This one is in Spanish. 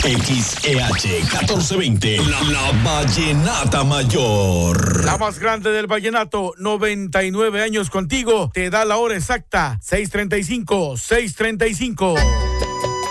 XEH 1420, la Vallenata Mayor. La más grande del vallenato, 99 años contigo, te da la hora exacta, 6:35.